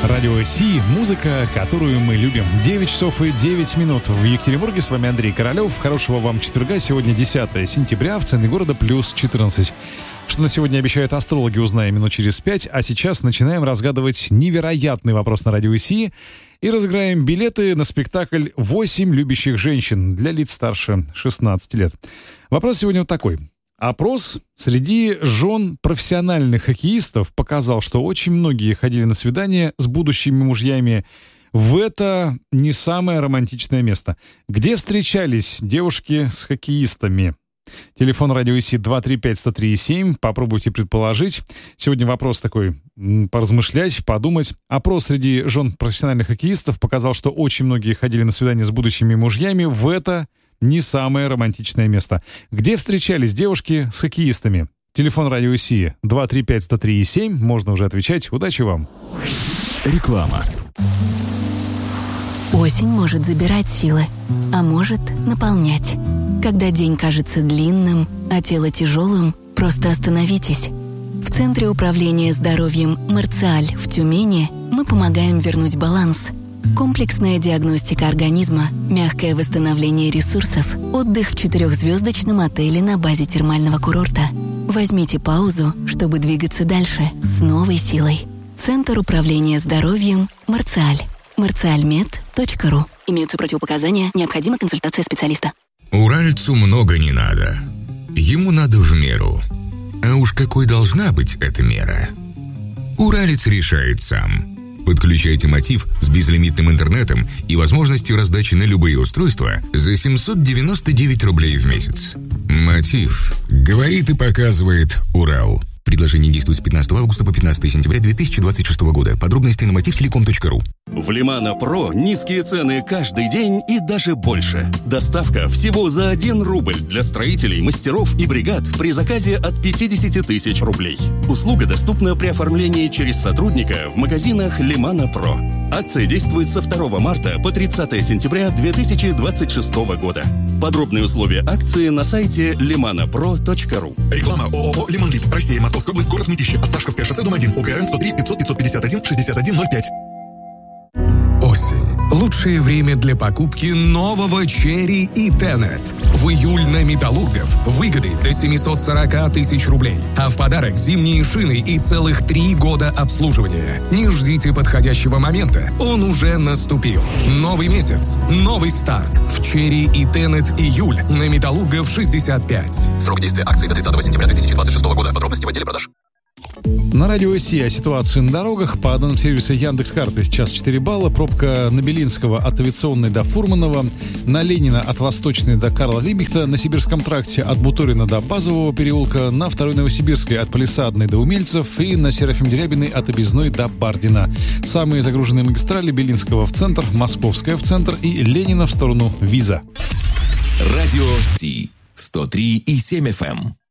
Радио Си, музыка, которую мы любим. 9 часов и 9 минут в Екатеринбурге. С вами Андрей Королёв. Хорошего вам четверга. Сегодня 10 сентября. В центре города плюс 14. Что на сегодня обещают астрологи, узнаем минут через 5. А сейчас начинаем разгадывать невероятный вопрос на Радио Си. И разыграем билеты на спектакль «8 любящих женщин» для лиц старше 16 лет. Вопрос сегодня вот такой. Опрос среди жен профессиональных хоккеистов показал, что очень многие ходили на свидания с будущими мужьями в это не самое романтичное место. Где встречались девушки с хоккеистами? Телефон радио ИСИ 235-103-7. Попробуйте предположить. Сегодня вопрос такой, поразмышлять, подумать. Опрос среди жен профессиональных хоккеистов показал, что очень многие ходили на свидания с будущими мужьями в это не самое романтичное место. Где встречались девушки с хоккеистами? Телефон радио ИСИ 235-103-7. Можно уже отвечать. Удачи вам. Реклама. Осень может забирать силы, а может наполнять. Когда день кажется длинным, а тело тяжелым, просто остановитесь. В Центре управления здоровьем «Марциаль» в Тюмени мы помогаем вернуть баланс. Комплексная диагностика организма, мягкое восстановление ресурсов, отдых в 4-звездочном отеле на базе термального курорта. Возьмите паузу, чтобы двигаться дальше с новой силой. Центр управления здоровьем «Марциаль». marcialmed.ru. Имеются противопоказания, необходима консультация специалиста. Уральцу много не надо. Ему надо в меру. А уж какой должна быть эта мера? Уралец решает сам. Подключайте Мотив с безлимитным интернетом и возможностью раздачи на любые устройства за 799 рублей в месяц. Мотив. Говорит и показывает Урал. Предложение действует с 15 августа по 15 сентября 2026 года. Подробности на motivtelecom.ru. В Лимана Про низкие цены каждый день и даже больше. Доставка всего за 1 рубль для строителей, мастеров и бригад при заказе от 50 тысяч рублей. Услуга доступна при оформлении через сотрудника в магазинах Лимана Про. Акция действует со 2 марта по 30 сентября 2026 года. Подробные условия акции на сайте limanapro.ru. Реклама ООО «Лиманлит». Россия, Московская область, город Мытищи. Осташковское шоссе, дом 1. УКРН 103 500 551 6105. Осень. Лучшее время для покупки нового Cherry и Tenet. В июль на Металлургов выгоды до 740 тысяч рублей. А в подарок зимние шины и целых 3 года обслуживания. Не ждите подходящего момента. Он уже наступил. Новый месяц. Новый старт. В Cherry и Tenet июль на Металлургов 65. Срок действия акции до 30 сентября 2026 года. Подробности в отделе продаж. На радио ИСИ о ситуации на дорогах. По данным сервиса Яндекс.Карты сейчас 4 балла. Пробка на Белинского от Авиационной до Фурманова. На Ленина от Восточной до Карла Либихта. На Сибирском тракте от Буторина до Базового переулка. На 2-й Новосибирской от Палисадной до Умельцев. И на Серафим-Дерябиной от Объездной до Бардина. Самые загруженные магистрали: Белинского в центр, Московская в центр и Ленина в сторону Виза. Радио Си 103,7 FM.